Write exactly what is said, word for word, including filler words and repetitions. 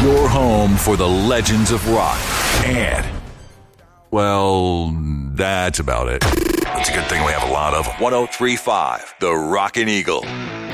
Your home for the legends of rock. And, well, that's about it. It's a good thing we have a lot of them. ten thirty-five, The Rockin' Eagle.